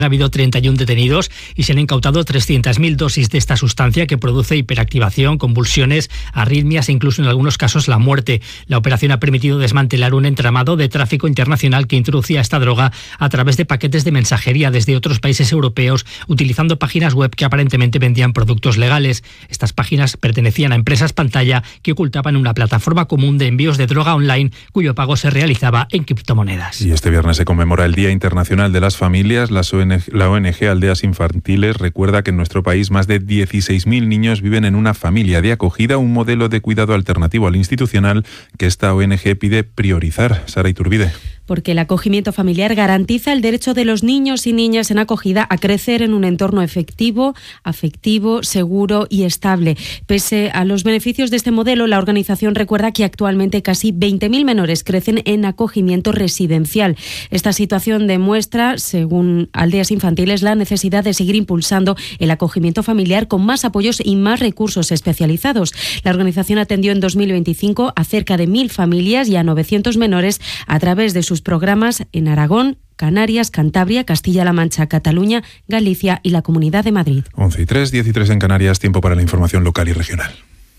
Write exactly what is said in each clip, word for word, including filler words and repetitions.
Ha habido treinta y uno detenidos y se han incautado trescientas mil dosis de esta sustancia que produce hiperactivación, convulsiones, arritmias e incluso en algunos casos la muerte. La operación ha permitido desmantelar un entramado de tráfico internacional que introducía esta droga a través de paquetes de mensajería desde otros países europeos, utilizando páginas web que aparentemente vendían productos legales. Estas páginas pertenecían a empresas pantalla que ocultaban una plataforma común de envíos de droga online cuyo pago se realizaba en criptomonedas. Y este viernes se conmemora el Día Internacional de las Familias. Las O N G, la O N G Aldeas Infantiles recuerda que en nuestro país más de dieciséis mil niños viven en una familia de acogida, un modelo de cuidado alternativo al institucional que esta O N G pide priorizar. Sara Iturbide. Porque el acogimiento familiar garantiza el derecho de los niños y niñas en acogida a crecer en un entorno efectivo, afectivo, seguro y estable. Pese a los beneficios de este modelo, la organización recuerda que actualmente casi veinte mil menores crecen en acogimiento residencial. Esta situación demuestra, según Aldeas Infantiles, la necesidad de seguir impulsando el acogimiento familiar con más apoyos y más recursos especializados. La organización atendió en dos mil veinticinco a cerca de mil familias y a novecientos menores a través de sus programas en Aragón, Canarias, Cantabria, Castilla-La Mancha, Cataluña, Galicia y la Comunidad de Madrid. once y tres, diez y tres en Canarias, tiempo para la información local y regional.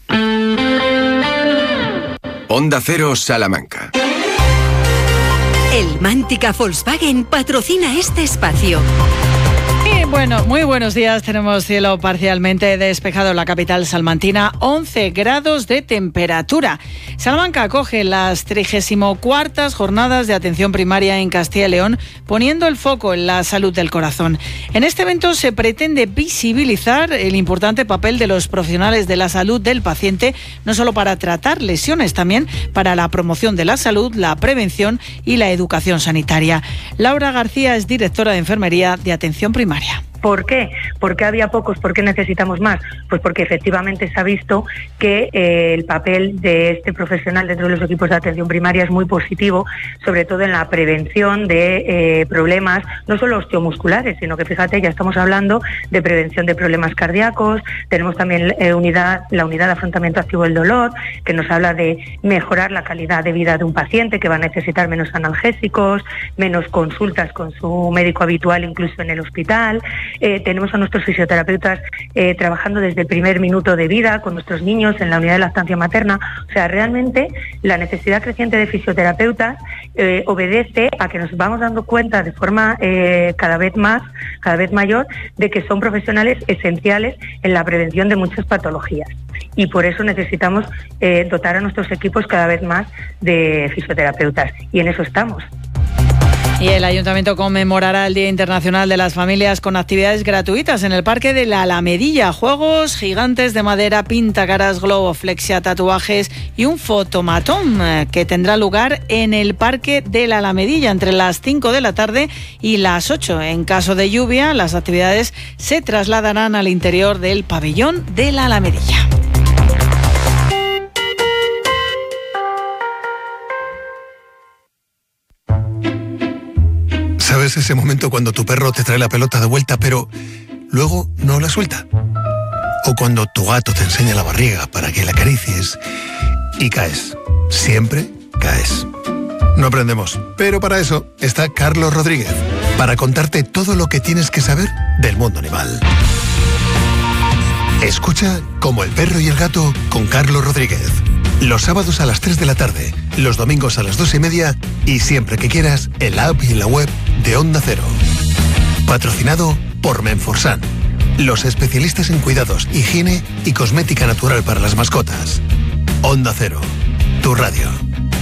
Onda Cero Salamanca. El Mántica Volkswagen patrocina este espacio. Y bueno, muy buenos días. Tenemos cielo parcialmente despejado en la capital salmantina, once grados de temperatura. Salamanca acoge las trigésimo cuartas jornadas de atención primaria en Castilla y León, poniendo el foco en la salud del corazón. En este evento se pretende visibilizar el importante papel de los profesionales de la salud del paciente, no solo para tratar lesiones, también para la promoción de la salud, la prevención y la educación sanitaria. Laura García es directora de enfermería de atención primaria. ¿Por qué? ¿Por qué había pocos? ¿Por qué necesitamos más? Pues porque efectivamente se ha visto que eh, el papel de este profesional dentro de los equipos de atención primaria es muy positivo, sobre todo en la prevención de eh, problemas, no solo osteomusculares, sino que fíjate, ya estamos hablando de prevención de problemas cardíacos, tenemos también eh, unidad, la unidad de afrontamiento activo del dolor, que nos habla de mejorar la calidad de vida de un paciente que va a necesitar menos analgésicos, menos consultas con su médico habitual, incluso en el hospital. Eh, tenemos a nuestros fisioterapeutas eh, trabajando desde el primer minuto de vida con nuestros niños en la unidad de lactancia materna. O sea, realmente la necesidad creciente de fisioterapeutas eh, obedece a que nos vamos dando cuenta de forma eh, cada vez más, cada vez mayor, de que son profesionales esenciales en la prevención de muchas patologías. Y por eso necesitamos eh, dotar a nuestros equipos cada vez más de fisioterapeutas. Y en eso estamos. Y el Ayuntamiento conmemorará el Día Internacional de las Familias con actividades gratuitas en el Parque de la Alamedilla. Juegos gigantes de madera, pintacaras, globoflexia, tatuajes y un fotomatón que tendrá lugar en el Parque de la Alamedilla entre las cinco de la tarde y las ocho. En caso de lluvia, las actividades se trasladarán al interior del pabellón de la Alamedilla. ¿Sabes ese momento cuando tu perro te trae la pelota de vuelta, pero luego no la suelta? O cuando tu gato te enseña la barriga para que la acaricies y caes. Siempre caes. No aprendemos, pero para eso está Carlos Rodríguez, para contarte todo lo que tienes que saber del mundo animal. Escucha Como el perro y el gato con Carlos Rodríguez. Los sábados a las tres de la tarde, los domingos a las dos y media y siempre que quieras en la app y en la web de Onda Cero. Patrocinado por Menforsan, los especialistas en cuidados, higiene y cosmética natural para las mascotas. Onda Cero, tu radio.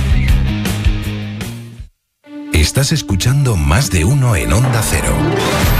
Estás escuchando Más de Uno en Onda Cero.